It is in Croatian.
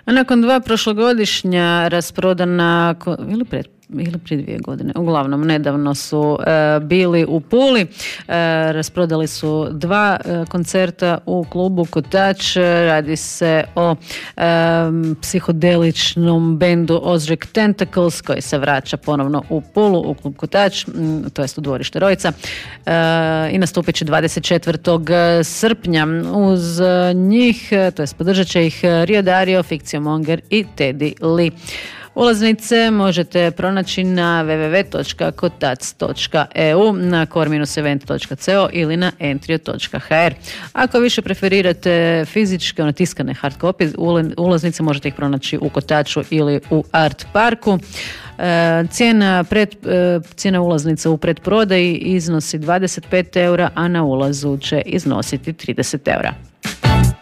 Nakon 2 prošlogodišnja rasprodana, ili prije 2 godine, uglavnom nedavno su bili u Puli, rasprodali su 2 koncerta u klubu Kotač. Radi se o psihodeličnom bendu Ozric Tentacles koji se vraća ponovno u Pulu, u klub Kotač, to jest u dvorište Rojica, i nastupit će 24. srpnja. Uz njih, to jest podržat će ih Rio Dario, Fikcio Monger i Teddy Lee. Ulaznice možete pronaći na www.kotac.eu, na core-event.co ili na entrio.hr. Ako više preferirate fizičke, tiskane hard copy, ulaznice možete ih pronaći u Kotaču ili u Art Parku. Cijena ulaznica u predprodaji iznosi 25 eura, a na ulazu će iznositi 30 eura.